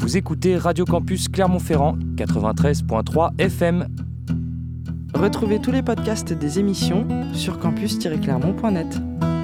Vous écoutez Radio Campus Clermont-Ferrand, 93.3 FM. Retrouvez tous les podcasts des émissions sur campus-clermont.net.